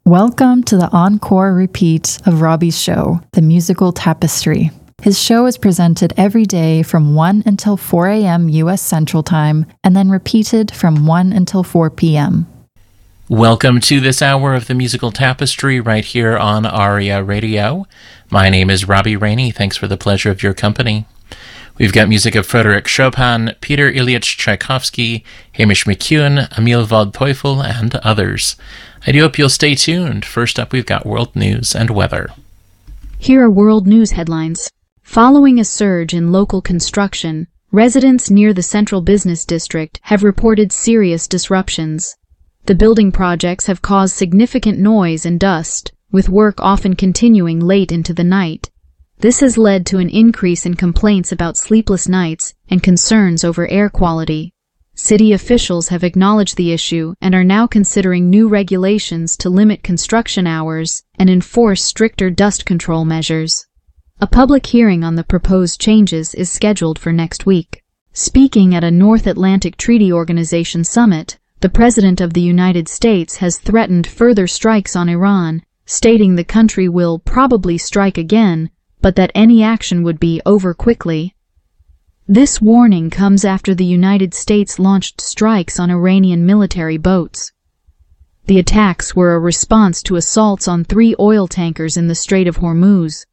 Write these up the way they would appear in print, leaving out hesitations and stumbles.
Welcome to the encore repeat of Robbie's show, The Musical Tapestry. His show is presented every day from 1 until 4 a.m. U.S. Central Time, and then repeated from 1 until 4 p.m. Welcome to this hour of The Musical Tapestry right here on ARIA Radio. My name is Robbie Rainey. Thanks for the pleasure of your company. We've got music of Frédéric Chopin, Peter Ilyich Tchaikovsky, Hamish McEwen, Emil Waldteufel, and others. I do hope you'll stay tuned. First up, we've got world news and weather. Here are world news headlines. Following a surge in local construction, residents near the central business district have reported serious disruptions. The building projects have caused significant noise and dust, with work often continuing late into the night. This has led to an increase in complaints about sleepless nights and concerns over air quality. City officials have acknowledged the issue and are now considering new regulations to limit construction hours and enforce stricter dust control measures. A public hearing on the proposed changes is scheduled for next week. Speaking at a North Atlantic Treaty Organization summit, the President of the United States has threatened further strikes on Iran, stating the country will probably strike again, but that any action would be over quickly. This warning comes after the United States launched strikes on Iranian military boats. The attacks were a response to assaults on 3 oil tankers in the Strait of Hormuz.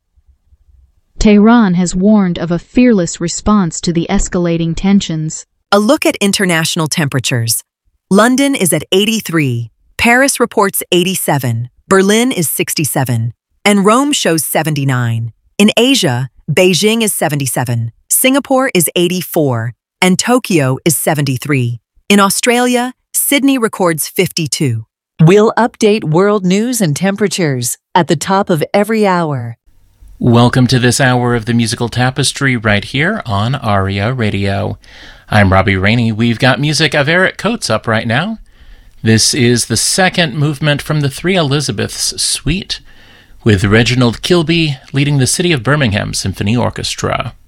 Tehran has warned of a fearless response to the escalating tensions. A look at international temperatures. London is at 83, Paris reports 87, Berlin is 67, and Rome shows 79. In Asia, Beijing is 77, Singapore is 84, and Tokyo is 73. In Australia, Sydney records 52. We'll update world news and temperatures at the top of every hour. Welcome to this hour of The Musical Tapestry right here on ARIA Radio. I'm Robbie Rainey. We've got music of Eric Coates up right now. This is the second movement from the Three Elizabeths Suite, with Reginald Kilby leading the City of Birmingham Symphony Orchestra.